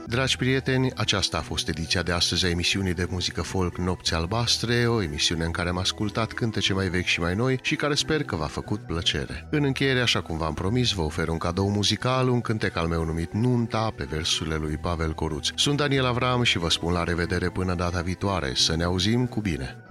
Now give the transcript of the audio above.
Dragi prieteni, aceasta a fost ediția de astăzi a emisiunii de muzică folk Nopți Albastre, o emisiune în care am ascultat cântece mai vechi și mai noi și care sper că v-a făcut plăcere. În încheiere, așa cum v-am promis, vă ofer un cadou muzical, un cântec al meu numit Nunta, pe versurile lui Pavel Coruț. Sunt Daniel Avram și vă spun la revedere până data viitoare. Să ne auzim cu bine!